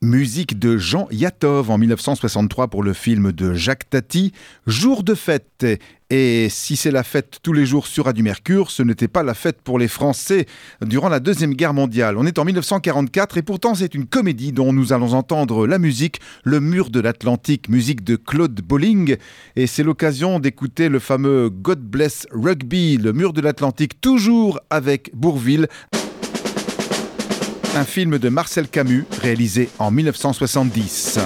Musique de Jean Yatov en 1963 pour le film de Jacques Tati, Jour de fête. Et si c'est la fête tous les jours sur Radio Mercure, ce n'était pas la fête pour les Français durant la Deuxième Guerre mondiale. On est en 1944 et pourtant c'est une comédie dont nous allons entendre la musique, Le Mur de l'Atlantique, musique de Claude Bolling. Et c'est l'occasion d'écouter le fameux God Bless Rugby, Le Mur de l'Atlantique, toujours avec Bourvil. Un film de Marcel Camus réalisé en 1970.